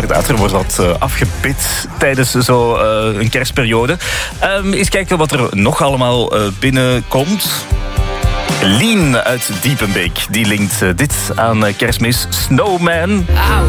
inderdaad, er wordt wat afgepit tijdens een kerstperiode. Eens kijken wat er nog allemaal binnenkomt. Lien uit Diepenbeek, die linkt dit aan kerstmis Snowman.